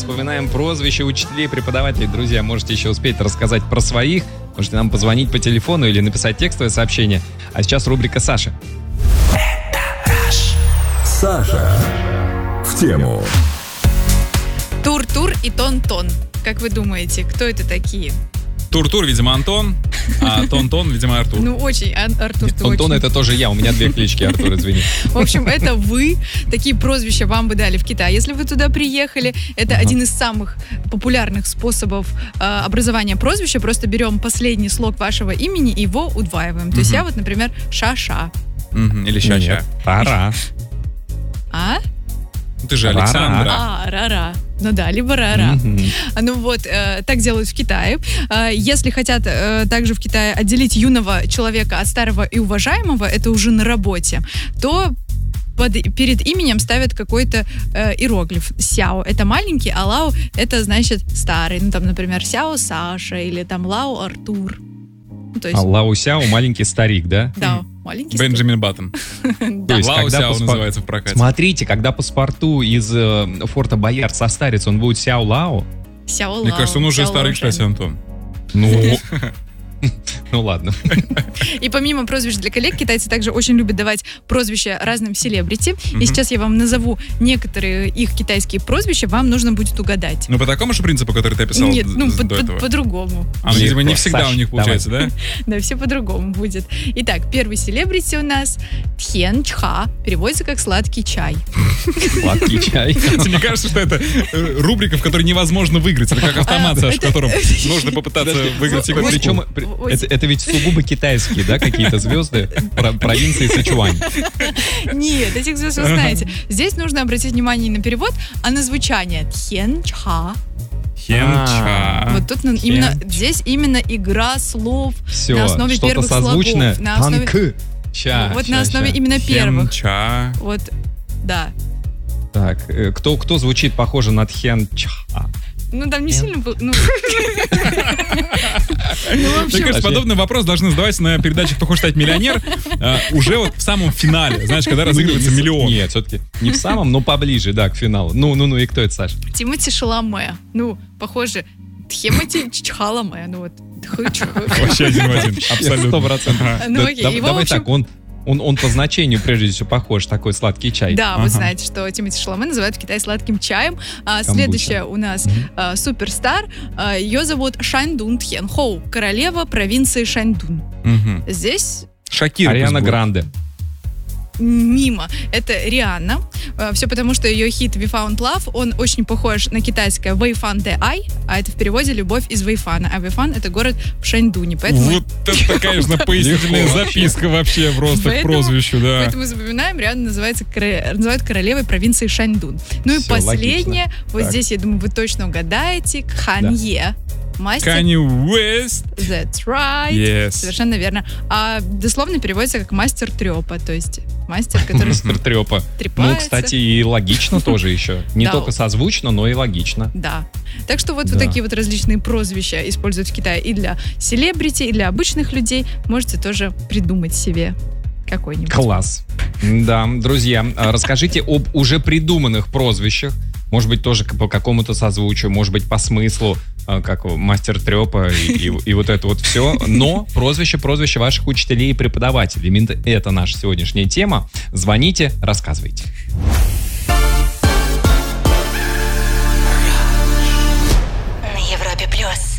вспоминаем прозвища учителей и преподавателей. Друзья, можете еще успеть рассказать про своих. Можете нам позвонить по телефону или написать текстовое сообщение. А сейчас рубрика «Саша». Саша в тему. Тур-тур и Тон-тон. Как вы думаете, кто это такие? Тур-тур, видимо, Антон, а Тон-тон, видимо, Артур. Ну, очень, Артур, ты Антон, очень... это тоже я, у меня 2 клички, Артур, извини. В общем, это вы. Такие прозвища вам бы дали в Китай, если вы туда приехали. Это один из самых популярных способов образования прозвища. Просто берем последний слог вашего имени и его удваиваем. То есть я вот, например, Шаша. Или Ща-ща. Ра-ра. А? Ты же Александра. Ра-ра. Ну да, либо ра-ра. Ну вот, так делают в Китае. Если хотят также в Китае отделить юного человека от старого и уважаемого, это уже на работе, то перед именем ставят какой-то иероглиф. Сяо — это маленький, а Лао — это значит старый. Ну там, например, Сяо Саша или там Лао Артур. Ну, то есть... А Лао Сяо маленький старик, да? Да, маленький Бенджамин Баттон. То есть, Лао когда Сяо называется в прокате. Смотрите, когда паспорту из Форта Боярд состарится, он будет Сяо Лао? Сяо Лао. Мне кажется, он уже старый, кстати, Антон. Ну ладно. И помимо прозвищ для коллег, китайцы также очень любят давать прозвища разным селебрити. И сейчас я вам назову некоторые их китайские прозвища, вам нужно будет угадать. Ну, по такому же принципу, который ты описал Нет, ну, до этого? по-другому. Видимо, не всегда Саш, у них получается, да? Да, все по-другому будет. Итак, первый селебрити у нас Тхен Чха. Переводится как «сладкий чай». Сладкий чай. Мне кажется, что это рубрика, в которой невозможно выиграть. Это как автомат, Саш, в котором нужно попытаться выиграть игру. Причем это ведь сугубо китайские, да, какие-то звезды провинции Сычуань. Нет, этих звезд вы знаете. Здесь нужно обратить внимание не на перевод, а на звучание. Тхен Чха. Хен-ча. Вот тут именно здесь именно игра слов Все, на основе что-то первых созвучное. слогов. На основе, Танк. Ча. вот на основе именно первых. Хен-ча. Вот, да. Так, кто звучит похоже на Тхен-ча? Ну, там не сильно было. Ну, в Мне общем, кажется, подобный вопрос должны задавать на передаче «Кто хочет стать миллионер» уже вот в самом финале, знаешь, когда разыгрывается миллион. Нет, все-таки не в самом, но поближе, да, к финалу. Ну, и кто это, Саша? Тимоти Шаломе. Ну, похоже, Тхемоти Чхаламе. Ну, вот. Вообще один в один, абсолютно. 100%. Ну, окей. Его, в Давай общем, так, он по значению, прежде всего, похож, такой сладкий чай. Да, вы знаете, что Тимоти Шаломе называют в Китае сладким чаем. Следующая у нас суперстар. Ее зовут Шаньдун Тхен Хоу, королева провинции Шаньдун. Здесь Шакира. Ариана Гранде. мимо. Это Рианна. Все потому, что ее хит We Found Love, он очень похож на китайское Вэйфан Де Ай, а это в переводе «Любовь из Вэйфана». А Вэйфан — это город в Шаньдуне. Поэтому... Вот это, конечно, пояснительная записка вообще просто к прозвищу, да. Поэтому запоминаем, Рианна называют королевой провинции Шаньдун. Ну и Всё, последнее, логично. вот Так. здесь, я думаю, вы точно угадаете, Кханье. Мастер. Kanye West. That's right. Yes. Совершенно верно. А дословно переводится как мастер трёпа, то есть мастер, который Мастер трёпа. Ну, трепается. кстати, и логично тоже еще. Не Да. только созвучно, но и логично. Да. Так что вот Да. такие вот различные прозвища используют в Китае и для селебрити, и для обычных людей. Можете тоже придумать себе какой-нибудь. Класс. Да, друзья, расскажите об уже придуманных прозвищах. Может быть, тоже по какому-то созвучию, может быть, по смыслу, как мастер трёпа и вот это вот все. Но прозвище ваших учителей и преподавателей. Именно это наша сегодняшняя тема. Звоните, рассказывайте. На Европе+.